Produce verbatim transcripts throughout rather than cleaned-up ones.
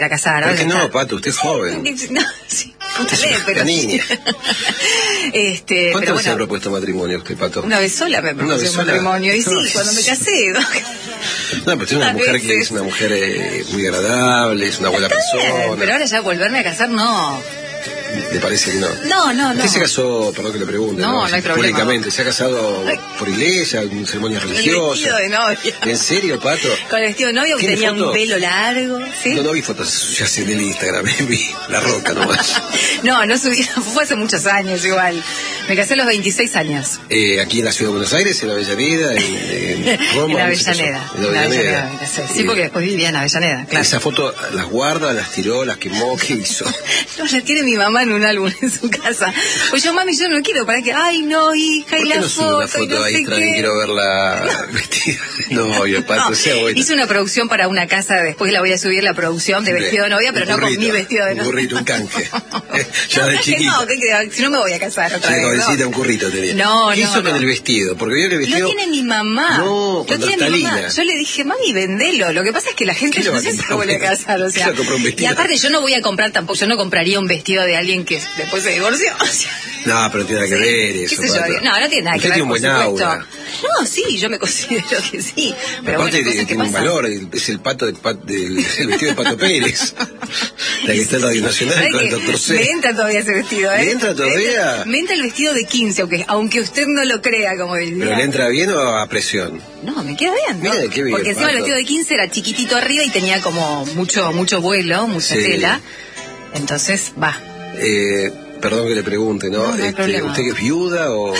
a casar. ¿Por qué no, Pato? Usted es joven. No, sí, púntale, pero... Una niña. este, ¿Cuántas pero veces bueno, ha propuesto matrimonio usted, Pato? una vez sola me ¿Una vez propuso sola? matrimonio. Y sí, No. cuando me casé. ¿no? No, pero usted es una A mujer veces. que es una mujer eh, muy agradable, es una buena Está bien, persona. pero ahora ya volverme a casar, no. ¿Le parece que no? No, no, no. Usted se casó, perdón que le pregunte, No, ¿no? no hay problema. Públicamente, ¿se ha casado Ay. por iglesia, en ceremonias El vestido religiosas? de novia. ¿En serio, Pato? Con el vestido de novia que ¿Tiene tenía fotos? un pelo largo, ¿sí? No, no vi fotos suyas en el Instagram, vi la roca nomás. No, no subí, fue hace muchos años igual. Me casé a los veintiséis años. Eh, aquí en la ciudad de Buenos Aires, en Avellaneda, en, en Roma. En ¿dónde se casó? Avellaneda. En En Avellaneda Avellaneda. me casé. Sí, Eh, porque después vivía en Avellaneda, claro. Esa foto las guarda, las tiró, las quemó, ¿qué hizo? No, la tiene mi mamá en un álbum en su casa. Pues yo, mami, yo no quiero, para que, ay, no, hija, y ¿Por qué la no sube foto, una y foto no ahí, sé Fran, y qué. quiero verla vestida de novia, Pato? No, Sea bueno. hice una producción para una casa, después la voy a subir la producción de vestido de novia, pero Un no con burrito, mi vestido de un novia. burrito, un canje. Ya No, de canje chiquita. no, ¿qué crees? Si no me voy a casar otra Ya de vez, ¿no? cabecita, un currito tenía. No, ¿Qué no, hizo con no. el vestido? Porque vio que el vestido... Lo tiene mi mamá. No, lo con tiene mi mamá. naftalina. Yo le dije, mami, vendelo. Lo que pasa es que la gente ¿Qué le va no a sé si comprar se vuelve a un vestido? casar, o sea. ¿Qué le compra un vestido? Y aparte yo no voy a comprar tampoco, yo no compraría un vestido de alguien que después se divorció. O sea, No, pero tiene nada que ver ¿qué eso, sé yo? Pato. No, no tiene nada Usted que ver, tiene un por buen supuesto. aura. No, sí, yo me considero que sí. Pero Aparte bueno, cosas que tiene un pasan. valor, el- es el pato de, Pat- del el vestido de Pato Pérez. La que está en Radio Nacional ¿Sabe con el qué? doctor C. Me entra todavía ese vestido, ¿eh? ¿Le entra todavía? Me entra el vestido de quince, aunque, aunque usted no lo crea, como diría. ¿Pero le entra bien o a presión? No, me queda bien, ¿no? Mira, qué bien, Porque encima el Pato. vestido de quince era chiquitito arriba y tenía como mucho mucho vuelo, mucha Sí. tela. Entonces, va. Eh, perdón que le pregunte, ¿no? No, no hay Este, problema. ¿Usted es viuda o...?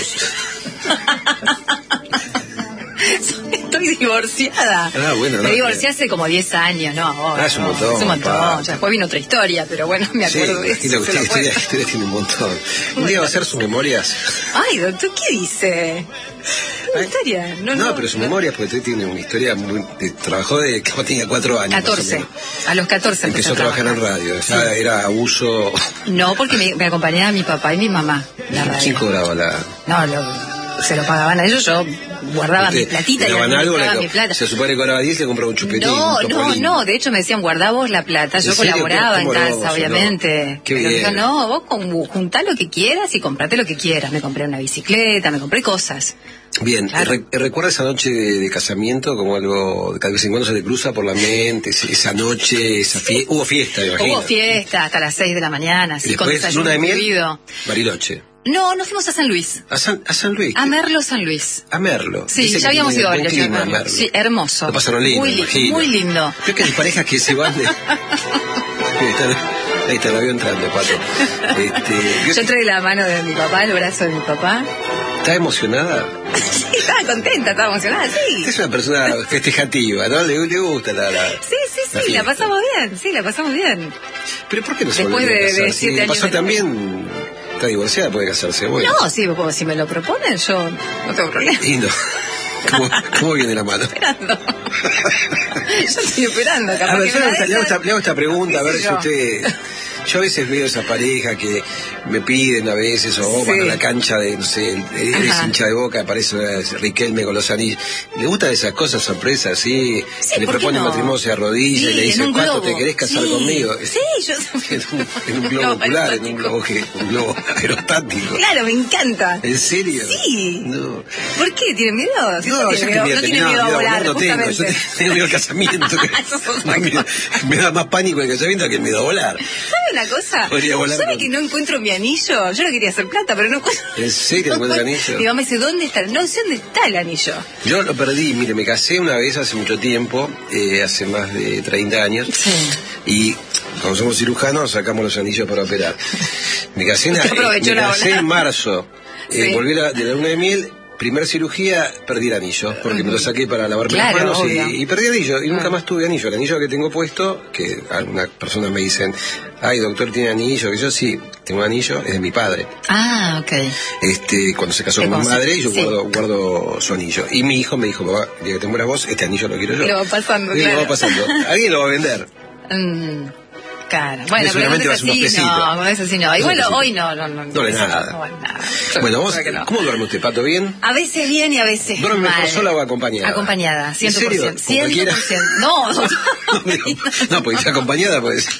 Estoy divorciada. Ah, bueno, no, me divorcié bien. hace como diez años, ¿no? ahora, Ah, es un no, montón, Es un montón. Pato. Ya después vino otra historia, pero bueno, me Sí, acuerdo de imagino eso. que se lo usted cuento. historia, historia tiene un montón. Un día va a hacer sus memorias. Ay, doctor, ¿qué dice? Una Ay, historia. No, No, no, pero sus no. memorias, porque usted tiene una historia muy... de- trabajó de que tenía cuatro años. más o catorce. menos. A los catorce empecé Empezó a trabajar en trabajar. radio. Ya era abuso... No, porque me, me acompañaba mi papá y mi mamá. La radio. ¿Quién cobraba la...? No, lo- se lo pagaban a ellos, yo guardaba Usted mi platita y le daban algo, administraba le- mi plata. se supone que cobraba diez, le compraba un chupetín, No, un no, topolín. no, de hecho me decían, guardá vos la plata, yo ¿En serio? colaboraba en ¿Cómo casa, no? obviamente. Qué Pero bien. dijo, no, vos con- juntá lo que quieras y comprate lo que quieras. Me compré una bicicleta, me compré cosas. Bien, Claro. re- ¿recuerda esa noche de, de casamiento como algo que de vez en cuando se le cruza por la mente? ese- Esa noche, esa fie- hubo fiesta, me imagino. Hubo fiesta hasta las seis de la mañana, Y así con después, desayuno luna de miel, incluido. Bariloche. No, nos fuimos a San Luis, A San, a San Luis. a Merlo San Luis. A Merlo. Sí, Dice ya que habíamos tiene ido buen varias clima, veces a Merlo. Merlo. Sí, hermoso. Lo pasaron lindo, Muy, me li- imagino. muy lindo. Creo que hay parejas que se van de... Ahí está, ahí está, la veo entrando, Pato. Este, Yo entré de la mano de mi papá, el brazo de mi papá. ¿Está emocionada? Sí, estaba contenta, estaba emocionada, sí. Es una persona festejativa, ¿no? Le, le gusta la... la Sí, sí, la sí, la fiesta. pasamos bien, sí, la pasamos bien. Pero ¿por qué no se Después volvería a de- de casar? Si siete le años pasó de también... Está divorciada, puede casarse. Bueno. No, sí, como si me lo proponen, yo no tengo problema. Lindo. ¿Cómo, cómo viene la mano? Esperando. Yo estoy esperando, capaz A ver, que yo le me hago esta, le hago esta- le hago esta pregunta, a ¿Qué ver sé si yo? usted... Yo a veces veo esa pareja que me piden a veces, o Sí. van a la cancha de, no sé, eres Ajá. hincha de Boca, aparece Riquelme con los anillos. ¿Le gustan esas cosas sorpresas, sí? Sí, Que le ¿por qué proponen no? matrimonio, se arrodilla y Sí, le en dice, un Pato, globo. ¿te querés casar Sí. conmigo? Sí, yo... En un, en un globo ocular, en un globo, que- un globo aerostático. Claro, me encanta. ¿En serio? Sí. No. ¿Por qué? ¿Tiene miedo? Si No, usted yo tiene que miedo, miedo no tiene tenía, miedo a miedo volar, no tengo, yo justamente. tengo miedo al casamiento. que- Eso es otra me, cosa. me da más pánico el casamiento que el miedo a volar. ¿Sabe una cosa? Podría volar ¿Sabe con- que no encuentro mi anillo? Yo no quería hacer plata, pero no encuentro... ¿En serio no encuentra el anillo? Mi mamá dice, ¿dónde está? No sé dónde está el anillo. Yo lo perdí, mire, me casé una vez hace mucho tiempo, eh, hace más de treinta años, Sí. y como somos cirujanos sacamos los anillos para operar. Me casé, en, Usted aprovechó me la casé ola. en marzo, eh, Sí. volví a- de la luna de miel, primera cirugía, perdí el anillo, porque me lo saqué para lavarme Claro, las manos obvio. y, y perdí el anillo, y nunca Ah. más tuve anillo. El anillo que tengo puesto, que algunas personas me dicen, ay, doctor, ¿tiene anillo? Que yo sí, tengo anillo, es de mi padre. Ah, ok. Este, cuando se casó Qué con mi cosa. madre, yo Sí. guardo, guardo su anillo. Y mi hijo me dijo, papá, ya que tengo la voz, este anillo lo quiero yo. Lo va pasando, Y claro. lo va pasando. Alguien lo va a vender. Mm, claro. Bueno, pero seguramente no va a es ser unos así, pesitos. no, no es así, no. Igual pesitos. hoy no, no, no. No le eso nada. No vale nada. Bueno, vos, Creo que no. ¿cómo duerme usted, Pato? ¿Bien? A veces bien y a veces ¿Duerme mal. mejor sola o acompañada? Acompañada, cien por ciento. ¿En serio? ¿Con cualquiera? cien por ciento. No, No, digo, no, porque está acompañada, pues.